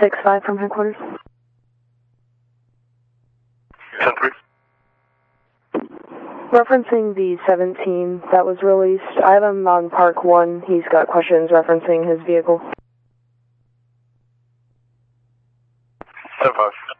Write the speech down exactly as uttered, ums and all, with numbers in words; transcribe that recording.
six five from headquarters. ten three. Referencing the seventeen that was released, I have him on Park one. He's got questions referencing his vehicle. ten five.